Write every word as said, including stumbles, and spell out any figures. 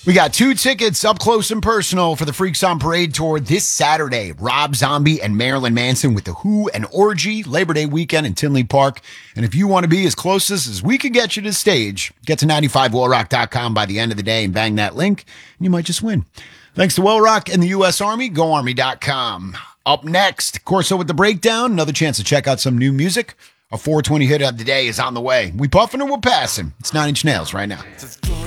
We got two tickets up close and personal for the Freaks on Parade tour this Saturday. Rob Zombie and Marilyn Manson with The Who and Orgy, Labor Day weekend in Tinley Park. And if you want to be as closest as we could get you to the stage, get to nine five well rock dot com by the end of the day and bang that link, and you might just win. Thanks to Well Rock and the U S Army, go army dot com. Up next, Corso with the Breakdown, another chance to check out some new music. A four twenty hit of the day is on the way. We puffing or we're passing. It's Nine Inch Nails right now.